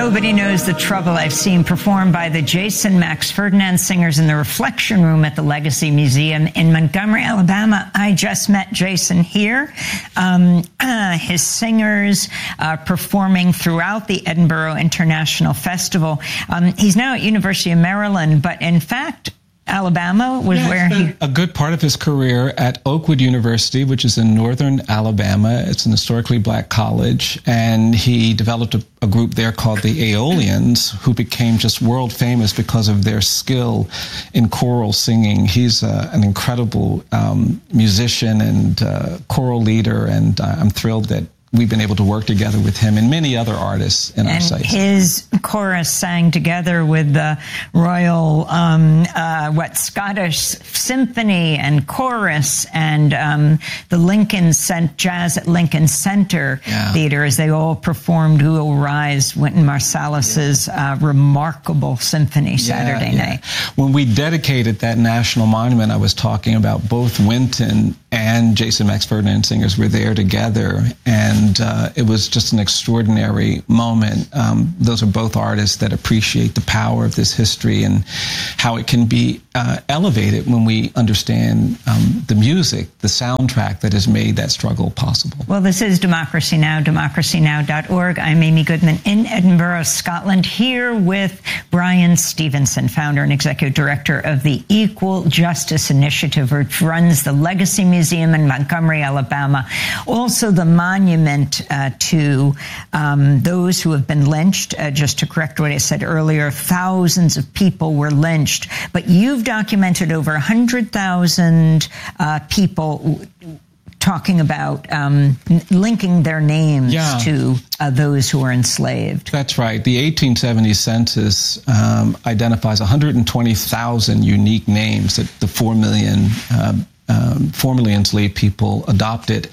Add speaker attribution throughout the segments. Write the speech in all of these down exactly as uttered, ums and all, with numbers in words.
Speaker 1: Nobody Knows the Trouble I've Seen, performed by the Jason Max Ferdinand Singers in the Reflection Room at the Legacy Museum in Montgomery, Alabama. I just met Jason here. Um, uh, his singers uh, performing throughout the Edinburgh International Festival. Um, he's now at University of Maryland, but in fact, Alabama was yeah, where he...
Speaker 2: a good part of his career at Oakwood University, which is in northern Alabama. It's an historically black college, and he developed a, a group there called the Aeolians, who became just world famous because of their skill in choral singing. He's uh, an incredible um, musician and uh, choral leader, and uh, I'm thrilled that we've been able to work together with him and many other artists in our site.
Speaker 1: His chorus sang together with the Royal, um, uh, what, Scottish Symphony and Chorus and um, the Lincoln Cent- Jazz at Lincoln Center yeah. Theater, as they all performed Who Will Rise, Wynton Marsalis's yeah. uh, remarkable symphony Saturday yeah, yeah. night.
Speaker 2: When we dedicated that national monument I was talking about, both Wynton and Jason Max Ferdinand Singers were there together, and And uh, it was just an extraordinary moment. Um, those are both artists that appreciate the power of this history and how it can be uh, elevated when we understand um, the music, the soundtrack that has made that struggle possible.
Speaker 1: Well, this is Democracy Now!, democracy now dot org. I'm Amy Goodman in Edinburgh, Scotland, here with Brian Stevenson, founder and executive director of the Equal Justice Initiative, which runs the Legacy Museum in Montgomery, Alabama. Also, the monument Uh, to um, those who have been lynched. Uh, just to correct what I said earlier, thousands of people were lynched, but you've documented over one hundred thousand uh, people talking about um, linking their names
Speaker 2: yeah.
Speaker 1: to uh, those who were enslaved.
Speaker 2: That's right. The eighteen seventy census um, identifies one hundred twenty thousand unique names that the four million uh, Um, formerly enslaved people adopted,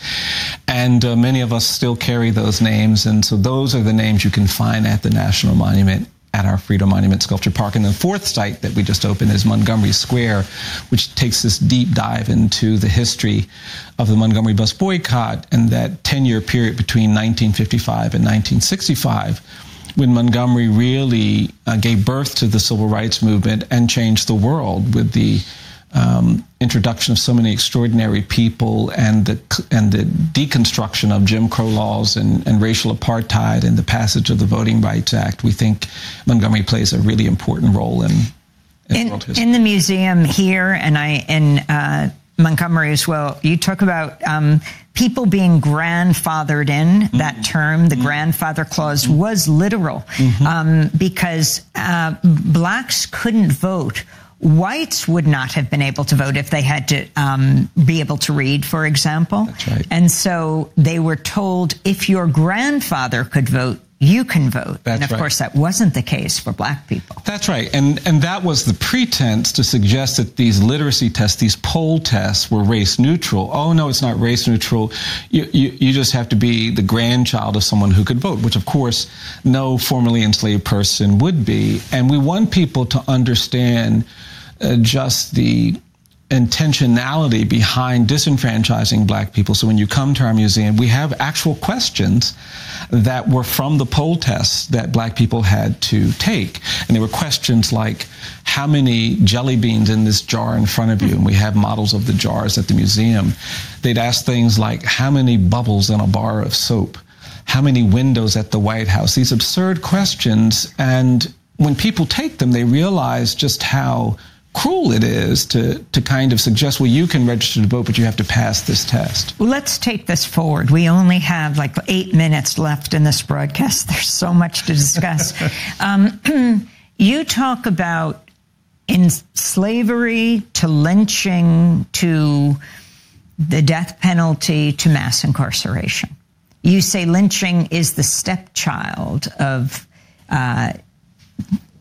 Speaker 2: and uh, many of us still carry those names, and so those are the names you can find at the National Monument at our Freedom Monument Sculpture Park. And the fourth site that we just opened is Montgomery Square, which takes this deep dive into the history of the Montgomery bus boycott and that ten-year period between nineteen fifty-five and nineteen sixty-five, when Montgomery really uh, gave birth to the civil rights movement and changed the world with the Um, introduction of so many extraordinary people and the and the deconstruction of Jim Crow laws and, and racial apartheid and the passage of the Voting Rights Act. We think Montgomery plays a really important role in, in,
Speaker 1: in
Speaker 2: world history.
Speaker 1: In the museum here, and I in uh, Montgomery as well, you talk about um, people being grandfathered in. Mm-hmm. That term, the mm-hmm. grandfather clause, mm-hmm. was literal mm-hmm. um, because uh, blacks couldn't vote. Whites would not have been able to vote if they had to um, be able to read, for example.
Speaker 2: That's right.
Speaker 1: And so they were told, if your grandfather could vote, you can vote.
Speaker 2: That's
Speaker 1: and of
Speaker 2: right.
Speaker 1: course, that wasn't the case for black people.
Speaker 2: That's right. And and that was the pretense to suggest that these literacy tests, these poll tests, were race neutral. Oh, no, it's not race neutral. You, you, you just have to be the grandchild of someone who could vote, which, of course, no formerly enslaved person would be. And we want people to understand uh, just the intentionality behind disenfranchising black people. So when you come to our museum, we have actual questions that were from the poll tests that black people had to take. And there were questions like, how many jelly beans in this jar in front of you? And we have models of the jars at the museum. They'd ask things like, how many bubbles in a bar of soap? How many windows at the White House? These absurd questions. And when people take them, they realize just how cruel it is to, to kind of suggest, well, you can register to vote, but you have to pass this test.
Speaker 1: Well, let's take this forward. We only have like eight minutes left in this broadcast. There's so much to discuss. um, you talk about in slavery to lynching to the death penalty to mass incarceration. You say lynching is the stepchild of uh,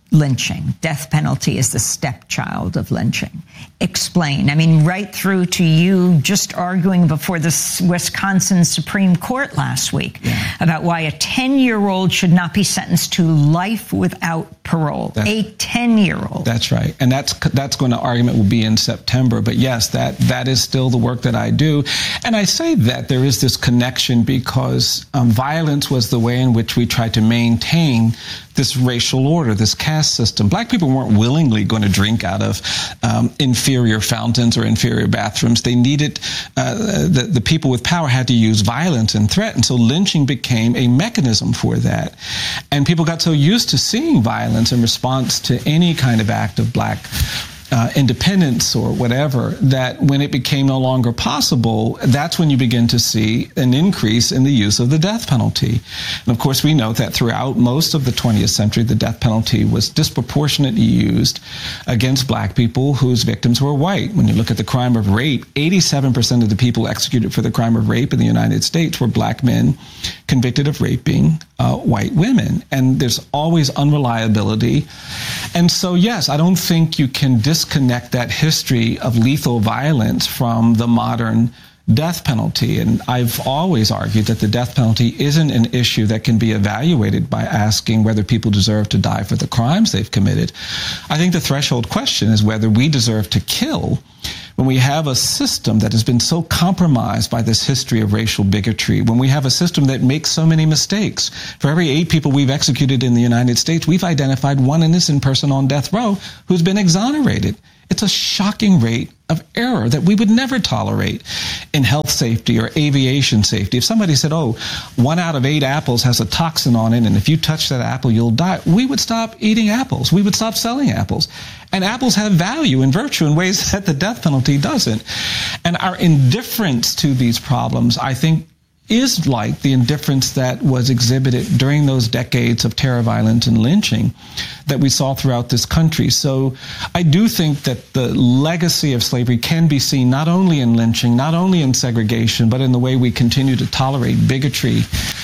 Speaker 1: lynching. Death penalty is the stepchild of lynching. Explain. I mean, right through to you just arguing before the Wisconsin Supreme Court last week yeah. about why a ten-year-old should not be sentenced to life without parole. That's, a ten-year-old.
Speaker 2: That's right. And that's that's going to argument will be in September. But yes, that that is still the work that I do. And I say that there is this connection because um, violence was the way in which we tried to maintain this racial order, this caste system. Black people weren't willingly going to drink out of um, inferior fountains or inferior bathrooms. They needed, uh, the, the people with power had to use violence and threat. And so lynching became a mechanism for that. And people got so used to seeing violence in response to any kind of act of black Uh, independence or whatever, that when it became no longer possible, that's when you begin to see an increase in the use of the death penalty. And of course, we know that throughout most of the twentieth century, the death penalty was disproportionately used against black people whose victims were white. When you look at the crime of rape, eighty-seven percent of the people executed for the crime of rape in the United States were black men convicted of raping uh, white women. And there's always unreliability. And so, yes, I don't think you can dis disconnect that history of lethal violence from the modern death penalty. And I've always argued that the death penalty isn't an issue that can be evaluated by asking whether people deserve to die for the crimes they've committed. I think the threshold question is whether we deserve to kill when we have a system that has been so compromised by this history of racial bigotry, when we have a system that makes so many mistakes. For every eight people we've executed in the United States, we've identified one innocent person on death row who's been exonerated. It's a shocking rate of error that we would never tolerate in health safety or aviation safety. If somebody said, oh, one out of eight apples has a toxin on it, and if you touch that apple, you'll die, we would stop eating apples. We would stop selling apples. And apples have value and virtue in ways that the death penalty doesn't. And our indifference to these problems, I think, is like the indifference that was exhibited during those decades of terror violence and lynching that we saw throughout this country. So I do think that the legacy of slavery can be seen not only in lynching, not only in segregation, but in the way we continue to tolerate bigotry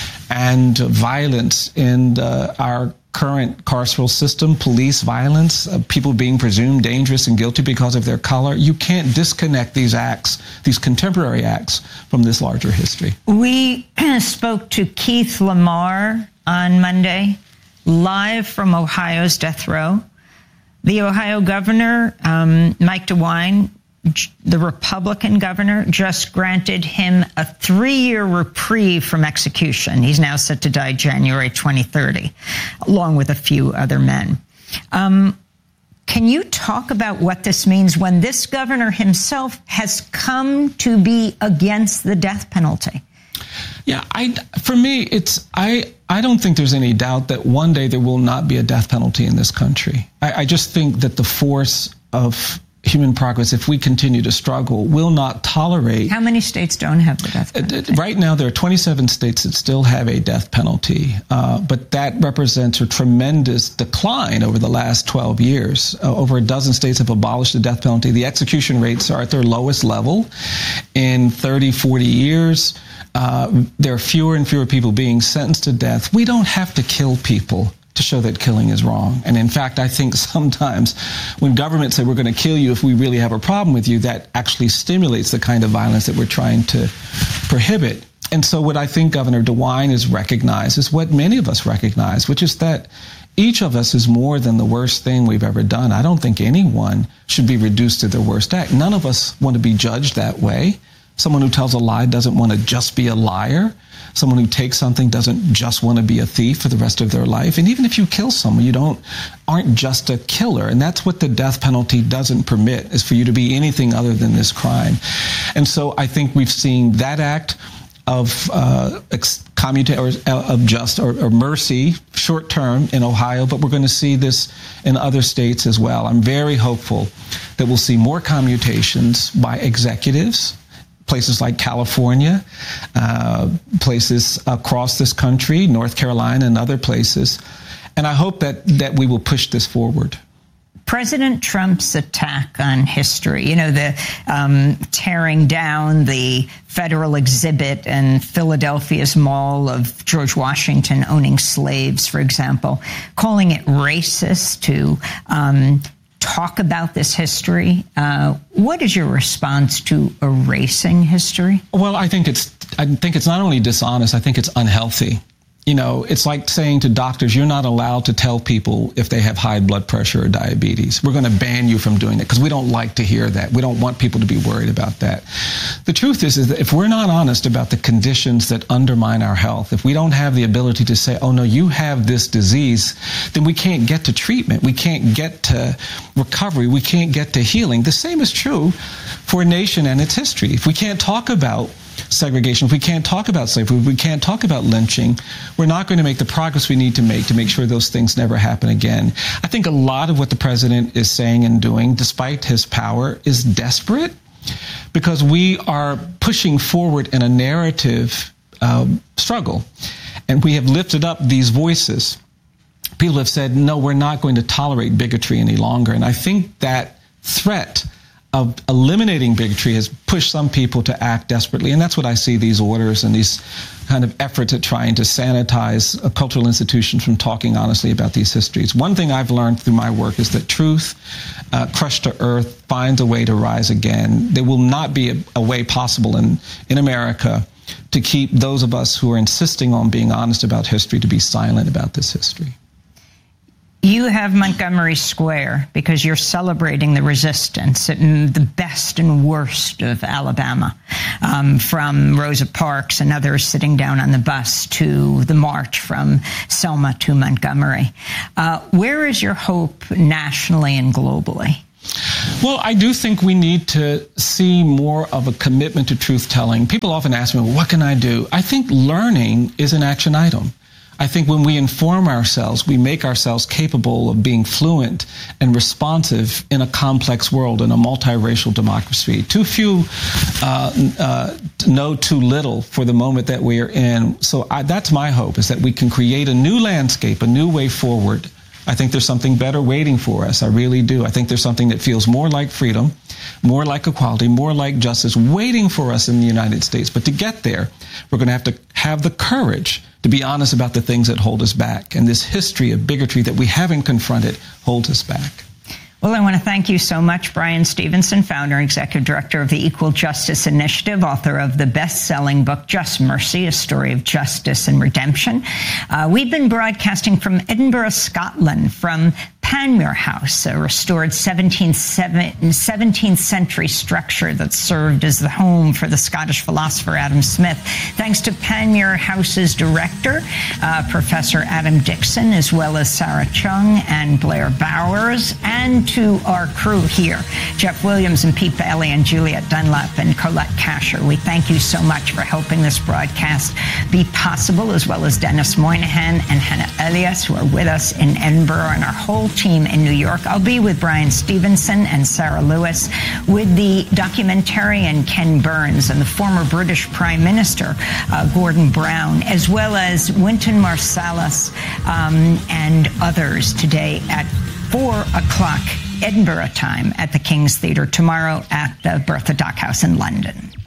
Speaker 2: and violence in uh, our current carceral system, police violence, uh, people being presumed dangerous and guilty because of their color. You can't disconnect these acts, these contemporary acts, from this larger history.
Speaker 1: We spoke to Keith Lamar on Monday, live from Ohio's death row. The Ohio governor, um, Mike DeWine, the Republican governor, just granted him a three-year reprieve from execution. He's now set to die January twenty thirty, along with a few other men. Um, can you talk about what this means when this governor himself has come to be against the death penalty?
Speaker 2: Yeah, I, for me, it's I. I don't think there's any doubt that one day there will not be a death penalty in this country. I, I just think that the force of human progress, if we continue to struggle, will not tolerate.
Speaker 1: How many states don't have the death penalty?
Speaker 2: Right now, there are twenty-seven states that still have a death penalty, uh, but that represents a tremendous decline over the last twelve years. Uh, over a dozen states have abolished the death penalty. The execution rates are at their lowest level in thirty, forty years. Uh, there are fewer and fewer people being sentenced to death. We don't have to kill people to show that killing is wrong. And in fact, I think sometimes when governments say we're going to kill you if we really have a problem with you, that actually stimulates the kind of violence that we're trying to prohibit. And so what I think Governor DeWine has recognized is what many of us recognize, which is that each of us is more than the worst thing we've ever done. I don't think anyone should be reduced to their worst act. None of us want to be judged that way. Someone who tells a lie doesn't want to just be a liar. Someone who takes something doesn't just want to be a thief for the rest of their life. And even if you kill someone, you don't aren't just a killer. And that's what the death penalty doesn't permit, is for you to be anything other than this crime. And so I think we've seen that act of uh, commuta- or, uh, of just or, or mercy short term in Ohio, but we're going to see this in other states as well. I'm very hopeful that we'll see more commutations by executives, places like California, uh, places across this country, North Carolina and other places. And I hope that, that we will push this forward.
Speaker 1: President Trump's attack on history, you know, the um, tearing down the federal exhibit in Philadelphia's Mall of George Washington owning slaves, for example, calling it racist to um, talk about this history. Uh, what is your response to erasing history?
Speaker 2: Well, I think it's I think it's not only dishonest, I think it's unhealthy. You know, it's like saying to doctors, you're not allowed to tell people if they have high blood pressure or diabetes. We're going to ban you from doing it because we don't like to hear that. We don't want people to be worried about that. The truth is, is that if we're not honest about the conditions that undermine our health, if we don't have the ability to say, oh, no, you have this disease, then we can't get to treatment. We can't get to recovery. We can't get to healing. The same is true for a nation and its history. If we can't talk about segregation, if we can't talk about slavery, if we can't talk about lynching, we're not going to make the progress we need to make to make sure those things never happen again. I think a lot of what the president is saying and doing, despite his power, is desperate because we are pushing forward in a narrative um, struggle. And we have lifted up these voices. People have said, no, we're not going to tolerate bigotry any longer. And I think that threat of eliminating bigotry has pushed some people to act desperately. And that's what I see these orders and these kind of efforts at trying to sanitize a cultural institution from talking honestly about these histories. One thing I've learned through my work is that truth, uh, crushed to earth, finds a way to rise again. There will not be a, a way possible in, in America to keep those of us who are insisting on being honest about history to be silent about this history.
Speaker 1: You have Montgomery Square because you're celebrating the resistance, the best and worst of Alabama, um, from Rosa Parks and others sitting down on the bus to the march from Selma to Montgomery. Uh, where is your hope nationally and globally?
Speaker 2: Well, I do think we need to see more of a commitment to truth-telling. People often ask me, well, what can I do? I think learning is an action item. I think when we inform ourselves, we make ourselves capable of being fluent and responsive in a complex world, in a multiracial democracy. Too few uh, uh, know too little for the moment that we are in. So I, that's my hope, is that we can create a new landscape, a new way forward. I think there's something better waiting for us. I really do. I think there's something that feels more like freedom, more like equality, more like justice waiting for us in the United States. But to get there, we're going to have to have the courage to be honest about the things that hold us back. And this history of bigotry that we haven't confronted holds us back.
Speaker 1: Well, I want to thank you so much, Bryan Stevenson, founder and executive director of the Equal Justice Initiative, author of the best-selling book, Just Mercy, A Story of Justice and Redemption. Uh, we've been broadcasting from Edinburgh, Scotland, from Panmure House, a restored seventeenth century structure that served as the home for the Scottish philosopher Adam Smith. Thanks to Panmure House's director, uh, Professor Adam Dixon, as well as Sarah Chung and Blair Bowers, and to our crew here, Jeff Williams and Pete Bailey and Juliet Dunlap and Colette Kasher. We thank you so much for helping this broadcast be possible, as well as Dennis Moynihan and Hannah Elias, who are with us in Edinburgh, and our whole team in New York. I'll be with Bryan Stevenson and Sarah Lewis, with the documentarian Ken Burns and the former British Prime Minister uh, Gordon Brown, as well as Wynton Marsalis um, and others today at four o'clock Edinburgh time at the King's Theatre, tomorrow at the Bertha Dock House in London.